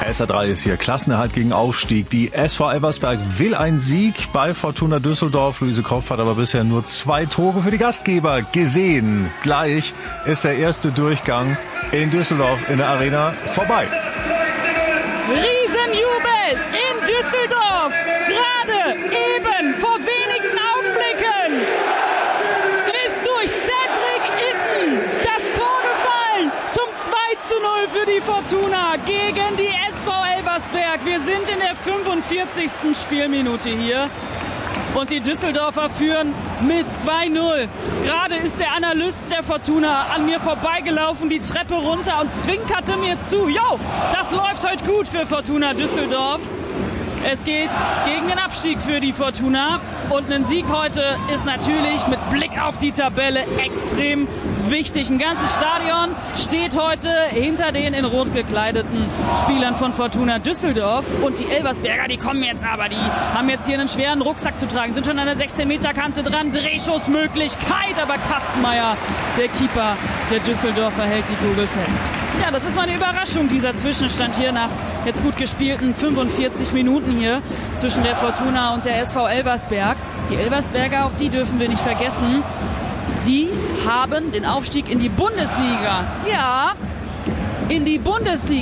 SR3 ist hier. Klassenerhalt gegen Aufstieg. Die SV Elversberg will einen Sieg bei Fortuna Düsseldorf. Luise Kopf hat aber bisher nur 2 Tore für die Gastgeber gesehen. Gleich ist der erste Durchgang in Düsseldorf in der Arena vorbei. Riesenjubel in Düsseldorf. Gerade eben vor wenigen Augenblicken ist durch Cedric Itten das Tor gefallen zum 2:0 für die Fortuna gegen die SV Elversberg. Wir sind in der 45. Spielminute hier. Und die Düsseldorfer führen mit 2:0. Gerade ist der Analyst der Fortuna an mir vorbeigelaufen, die Treppe runter und zwinkerte mir zu. Jo, das läuft heute gut für Fortuna Düsseldorf. Es geht gegen den Abstieg für die Fortuna. Und ein Sieg heute ist natürlich mit Blick auf die Tabelle extrem wichtig. Ein ganzes Stadion steht heute hinter den in Rot gekleideten Spielern von Fortuna Düsseldorf. Und die Elversberger, die kommen jetzt aber, die haben jetzt hier einen schweren Rucksack zu tragen, sind schon an der 16-Meter-Kante dran. Drehschussmöglichkeit, aber Kastenmeier, der Keeper der Düsseldorfer, hält die Kugel fest. Ja, das ist mal eine Überraschung, dieser Zwischenstand hier nach jetzt gut gespielten 45 Minuten hier zwischen der Fortuna und der SV Elversberg. Die Elversberger, auch die dürfen wir nicht vergessen, sie haben den Aufstieg in die Bundesliga. Ja, in die Bundesliga.